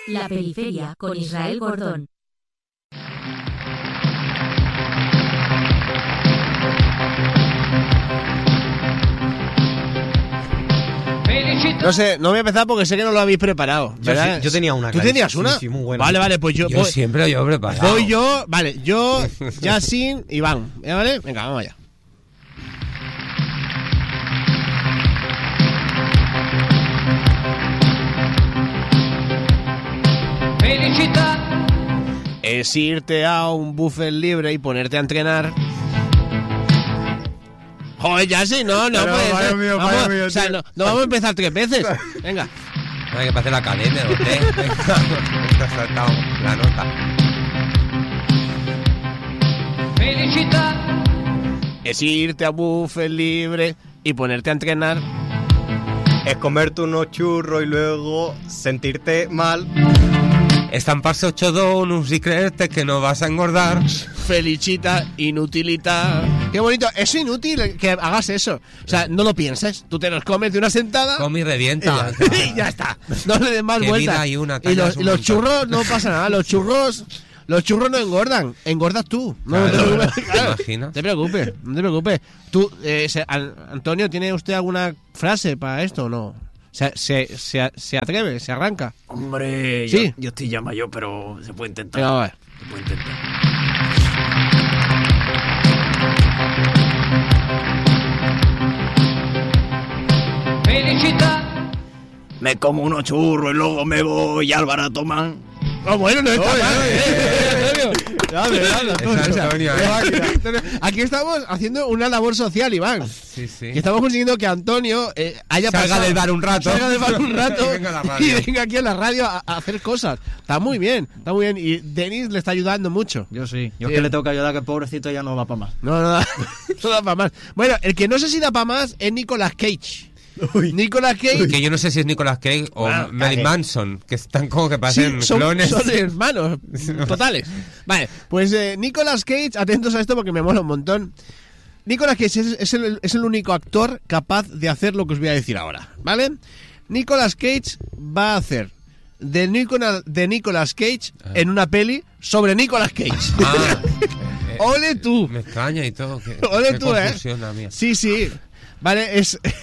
La Periferia con Israel Gordón. No sé, no voy a empezar porque sé que no lo habéis preparado, ¿verdad? Yo tenía una. ¿Tú tenías una? Sí, muy buena. Vale, pues yo Siempre lo he preparado. voy yo, vale, yo, Yasin, Iván, ¿vale? Venga, vamos allá. Es irte a un buffet libre y ponerte a entrenar. Joder, Yasin, no Pero, puede fallo ser. mío, Vamos, fallo mío, o sea, tío. no vamos a empezar 3 veces. Venga. Hay que pasar la cadena, ¿no? Esto ha saltado la nota. Es irte a buffet libre y ponerte a entrenar. Es comerte unos churros y luego sentirte mal. Estamparse 8 donuts y creerte que no vas a engordar. Felicita, inutilita. Qué bonito, es inútil que hagas eso. O sea, no lo pienses. Tú te los comes de una sentada. Come y revienta. Y ya está. No le des más Qué vueltas. vida hay una, Y tallas un los montón. churros no pasa nada. Los churros no engordan. Engordas tú. No te Claro, preocupes. ¿te imaginas? No te preocupes. Tú, Antonio, ¿tiene usted alguna frase para esto o no? Se atreve, se arranca. Hombre, Sí. yo estoy ya mayor, pero se puede intentar. Venga, a ver. Se puede intentar. Me como unos churros y luego me voy al baratomán. Bueno, no está mal. Antonio, Aquí estamos haciendo una labor social, Iván. Sí. Que estamos consiguiendo que Antonio haya Salga pasado- del bar un rato. Salga del bar un rato Y venga a la radio. y venga aquí a la radio a hacer cosas. Está muy bien. Y Denis le está ayudando mucho. Yo sí. Yo Sí. es que le tengo que ayudar, que el pobrecito ya no va para más. No da para más. Bueno, el que no sé si da para más es Nicolas Cage. Nicolas Cage. Que yo no sé si es Nicolas Cage o Bueno, Marilyn Manson, que están como que parecen Sí, son clones. hermanos totales. Vale, pues Nicolas Cage, atentos a esto porque me mola un montón. Nicolas Cage es el único actor capaz de hacer lo que os voy a decir ahora, ¿vale? Nicolas Cage va a hacer de Nicolas Cage en una peli sobre Nicolas Cage. Ah, ¡Ole tú! Me extraña y todo. ¡Ole qué tú, confusión la mía. Sí. Vale,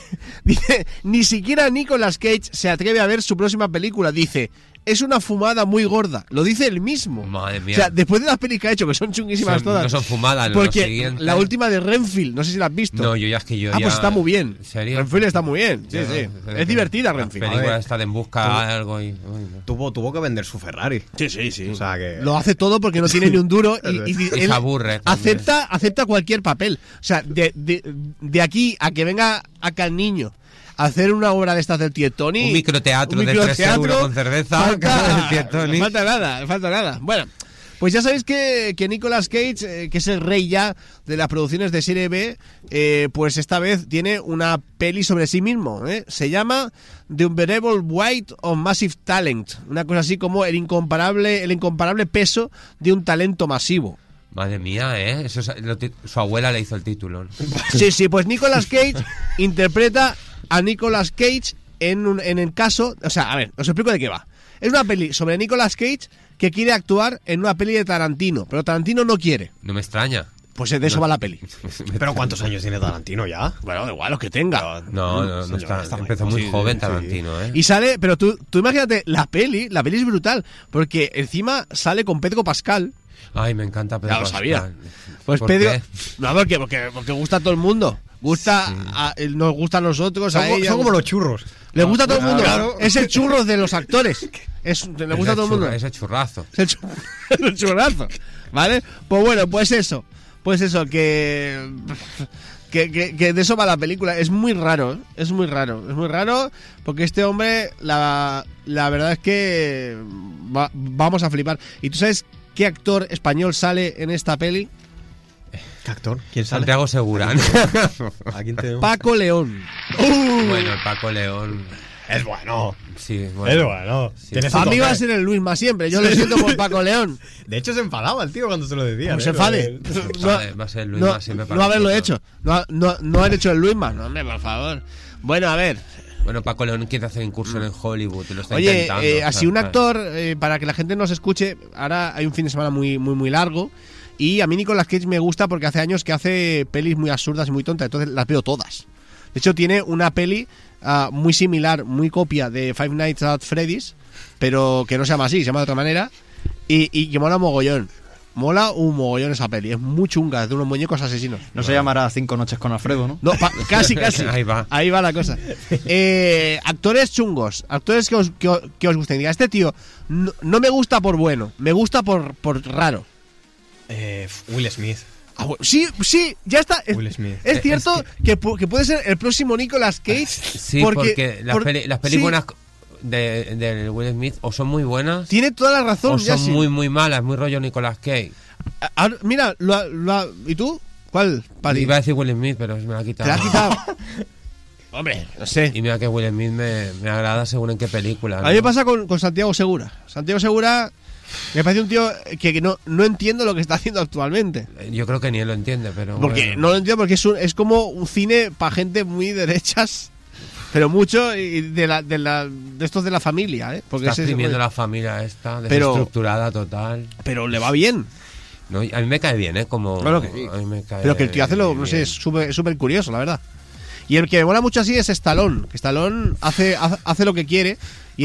dice, ni siquiera Nicolas Cage se atreve a ver su próxima película. Dice, es una fumada muy gorda. Lo dice él mismo. Madre mía. O sea, después de las pelis que ha hecho, que son chunguísimas todas. No son fumadas, lo Porque siguiente. la última de Renfield, no sé si la has visto. No, yo ya es que yo Ah, ya... pues está muy bien. ¿En serio? Renfield está muy bien. Sí. Es divertida La Renfield. película está de en busca de algo y... uy, no. Tuvo que vender su Ferrari. Sí. O sea que. Lo hace todo porque no tiene ni un duro y Y él se aburre también. acepta cualquier papel. O sea, de aquí a que venga acá el niño a hacer una obra de estas del tío Tony. Un microteatro de 3 euros con cerveza. del tío Tony. No falta nada. Bueno, pues ya sabéis que Nicolas Cage, que es el rey ya de las producciones de serie B, pues esta vez tiene una peli sobre sí mismo. Se llama The Unbearable Weight of Massive Talent. Una cosa así como el incomparable peso de un talento masivo. Madre mía, ¿eh? Eso su abuela le hizo el título, ¿no? Sí, pues Nicolas Cage interpreta a Nicolas Cage en el caso... O sea, a ver, os explico de qué va. Es una peli sobre Nicolas Cage que quiere actuar en una peli de Tarantino, pero Tarantino no quiere. No me extraña. Pues de eso va la peli. ¿Pero cuántos años tiene Tarantino ya? Bueno, da igual, los que tenga. No está, empezó muy joven Tarantino, ¿eh? Y sale, pero tú imagínate, la peli es brutal, porque encima sale con Pedro Pascal. Ay, me encanta Pedro Ya lo Pascal. sabía. Pues ¿Por Pedro... qué? No, porque gusta a todo el mundo. Nos gusta a nosotros, a ella. Son como los churros. Le gusta a todo el mundo. Claro. Es el churro de los actores. Le gusta a todo el mundo. Ese churrazo. Es el churrazo. ¿Vale? Pues bueno, pues eso. Que de eso va la película. Es muy raro, ¿eh? Es muy raro porque este hombre, la verdad es que vamos a flipar. ¿Y tú sabes qué actor español sale en esta peli? ¿Qué actor? ¿Quién sale? Santiago Segura. ¿A quién tenemos? Paco León. Bueno, el Paco León. Es bueno. Sí, Es bueno. bueno. Sí. Tiene A su mí va a toque. ser el Luisma siempre. Yo lo siento por Paco León. De hecho, se enfadaba el tío cuando se lo decía. Pues se enfade. Va a ser Luisma siempre para no haberlo nosotros. hecho. No haber hecho el Luisma. No, hombre, por favor. Bueno, a ver. Bueno, Paco León quiere hacer incursión en Hollywood y lo está Oye, intentando. así un actor, para que la gente nos escuche, ahora hay un fin de semana muy largo y a mí Nicolas Cage me gusta porque hace años que hace pelis muy absurdas y muy tontas, entonces las veo todas. De hecho, tiene una peli muy similar, muy copia de Five Nights at Freddy's, pero que no se llama así, se llama de otra manera, y que mola mogollón. Mola un mogollón esa peli, es muy chunga, es de unos muñecos asesinos. No se llamará 5 noches con Alfredo, ¿no? No, casi. Ahí va. La cosa. Actores chungos, actores que os gusten. Diga, este tío no me gusta por bueno, me gusta por raro. Will Smith. Sí, ya está. Will Smith. Es cierto que puede ser el próximo Nicolas Cage. Sí, porque las películas de Will Smith o son muy buenas tiene toda la razón. o son muy malas, muy rollo Nicolas Cage. Mira, ¿y tú? ¿Cuál? Iba a decir Will Smith, pero me la ha quitado. ¿Te la ha quitado? Hombre, no sé. Y mira que Will Smith me agrada según en qué película. A mí me pasa con Santiago Segura. Santiago Segura me parece un tío que no entiendo lo que está haciendo actualmente. Yo creo que ni él lo entiende, pero Porque bueno. no lo entiendo porque es como un cine para gente muy derechas, pero mucho y de estos de la familia, ¿eh? Porque Está exprimiendo la familia esta, desestructurada total. Pero le va bien. No, a mí me cae bien, ¿eh? Como, Claro que sí. a mí me cae Pero que el tío hace no bien. sé, es súper curioso, la verdad. Y el que me mola mucho así es Stallone. Que Stallone hace lo que quiere.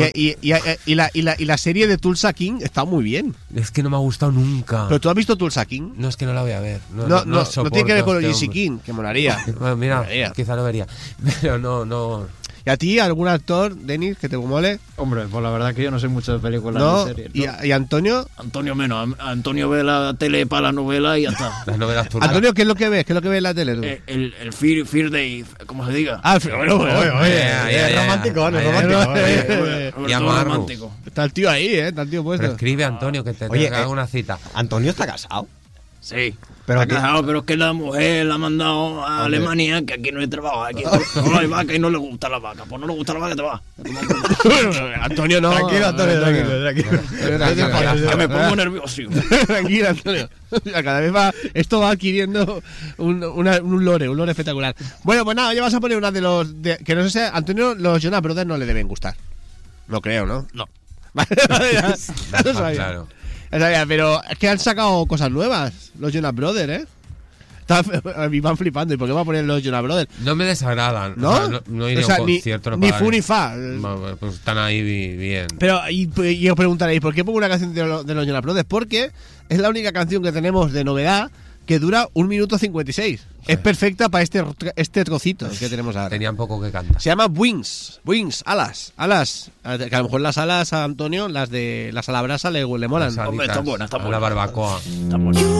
Y la serie de Tulsa King está muy bien. Es que no me ha gustado nunca. ¿Pero tú has visto Tulsa King? No, es que no la voy a ver. No tiene que ver con este Jesse hombre. King, que molaría. Bueno, mira, Molaría. quizá lo vería. Pero no. ¿Y a ti, algún actor, Denis, que te mole? Hombre, pues la verdad que yo no sé mucho de películas ¿No? de series. ¿Y Antonio? Antonio menos. Antonio ve la tele para la novela y ya está. Las novelas turcas. Antonio, ¿qué es lo que ves? ¿Qué es lo que ves en la tele tú? El Fear Day, como se diga. Es romántico, no es romántico. Y amarro. Romántico. Está el tío ahí, ¿eh? Está el tío puesto. Pero escribe, Antonio, que te Oye, haga una cita. ¿Antonio está casado? Sí. Pero Está aquí- casado, pero es que la mujer la ha mandado a Alemania, que aquí no hay trabajo. Aquí no hay vaca y no le gusta la vaca. Pues no le gusta la vaca, te va. Antonio, no. Tranquilo, Antonio, tranquilo. Que me pongo nervioso. Tranquilo, Antonio. Cada vez esto va adquiriendo un lore espectacular. Bueno, pues nada, ya vas a poner una de los... que no sé si Antonio, los Jonas Brothers no le deben gustar. No creo, ¿no? No. Vale, ya lo sabía. Claro. Ya sabía, pero es que han sacado cosas nuevas, los Jonas Brothers, ¿eh? Me van flipando. ¿Y por qué va a poner los Jonas Brothers? No me desagradan. ¿No? O sea, no iría O sea, a un concierto. ni pagaré. fu ni fa. Bueno, pues están ahí bien. Pero, y os preguntaréis, ¿por qué pongo una canción de los Jonas Brothers? Porque es la única canción que tenemos de novedad que dura 1 minuto 56. Es perfecta para este trocito que tenemos ahora. Tenían poco que cantar. Se llama Wings, alas. Que a lo mejor las alas a Antonio, las a la brasa le molan. Las Hombre, alitas está buena, está a la buena. barbacoa. Está buena.